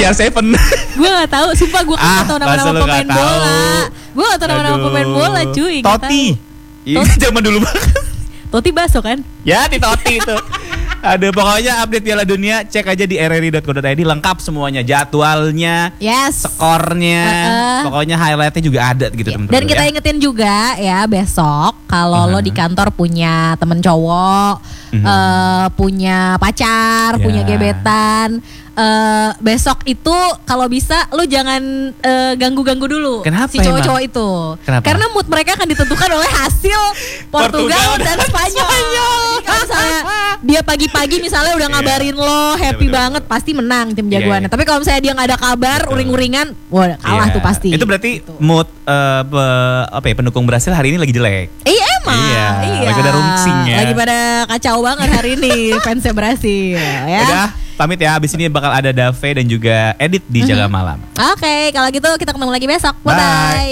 CR7. Gue gak tahu, sumpah gue gak tahu nama-nama pemain bola. Gue gak tahu nama-nama pemain bola cuy. Totti. Ini zaman dulu banget. Totti Baso kan? Ya di Totti itu. Aduh, pokoknya update Piala Dunia cek aja di rri.co.id, lengkap semuanya, jadwalnya, skornya, pokoknya highlightnya juga ada gitu teman-teman. Dan kita ingetin juga ya, besok kalau lo di kantor punya temen cowok, punya pacar, punya gebetan, besok itu kalau bisa lo jangan ganggu-ganggu dulu. Kenapa si cowok-cowok itu? Kenapa? Karena mood mereka akan ditentukan oleh hasil Portugal dan Spanyol. Kalau misalnya dia pagi-pagi misalnya udah ngabarin lo happy banget, pasti menang tim jagoannya. Tapi kalau misalnya dia nggak ada kabar, uring-uringan, wah kalah tuh pasti. Itu berarti mood pendukung Brasil hari ini lagi jelek. Iya emang. Iya. Lagi ada rungsing ya. Lagi pada kacau banget hari ini fansnya Brasil. Ya. Udah, pamit ya. Abis ini bakal ada Dave dan juga Edit di Jaga Malam. Oke, kalau gitu kita ketemu lagi besok. Bye-bye.